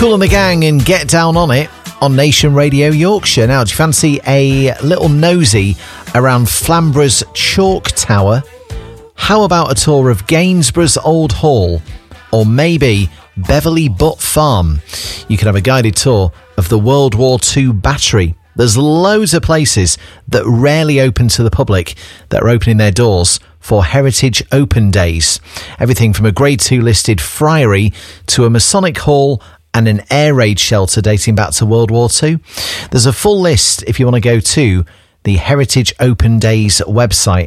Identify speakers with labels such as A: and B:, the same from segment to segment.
A: Kool and the Gang and Get Down On It on Nation Radio Yorkshire. Now, do you fancy a little nosy around Flamborough's Chalk Tower? How about a tour of Gainsborough's Old Hall? Or maybe Beverley Butt Farm? You can have a guided tour of the World War II Battery. There's loads of places that rarely open to the public that are opening their doors for Heritage Open Days. Everything from a Grade 2 listed friary to a Masonic Hall and an air raid shelter dating back to World War II. There's a full list if you want to go to the Heritage Open Days website,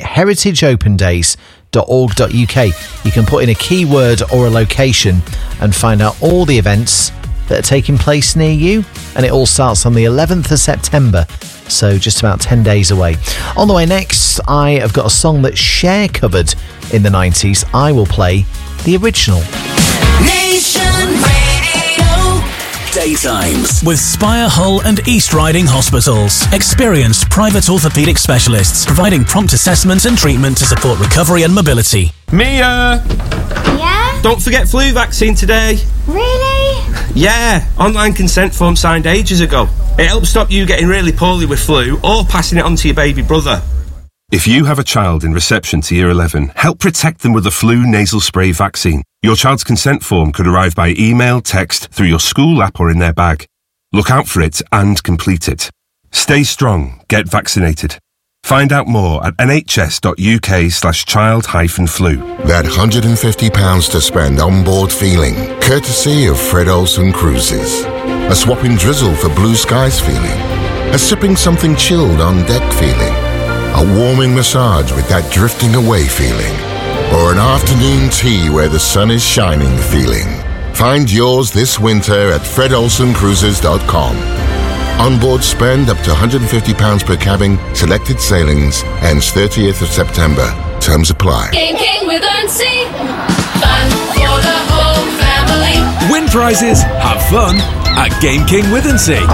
A: heritageopendays.org.uk. You can put in a keyword or a location and find out all the events that are taking place near you. And it all starts on the 11th of September, so just about 10 days away. On the way next, I have got a song that Cher covered in the 90s. I will play the original.
B: Nation Radio. Daytimes
C: with Spire, Hull and East Riding Hospitals. Experienced private orthopaedic specialists providing prompt assessment and treatment to support recovery and mobility.
D: Mia!
E: Yeah?
D: Don't forget flu vaccine today.
E: Really?
D: Yeah, online consent form signed ages ago. It helps stop you getting really poorly with flu or passing it on to your baby brother.
F: If you have a child in reception to Year 11, help protect them with the flu nasal spray vaccine. Your child's consent form could arrive by email, text, through your school app or in their bag. Look out for it and complete it. Stay strong. Get vaccinated. Find out more at nhs.uk/child-flu.
G: That £150 to spend on board feeling, courtesy of Fred Olsen Cruises. A swapping drizzle for blue skies feeling. A sipping something chilled on deck feeling. A warming massage with that drifting away feeling. Or an afternoon tea where the sun is shining feeling. Find yours this winter at fredolsencruises.com. Onboard spend up to £150 per cabin, selected sailings, ends 30th of September. Terms apply.
B: Game King with Earnsea. Fun for the whole family.
H: Win prizes, have fun at Game King with Earnsea.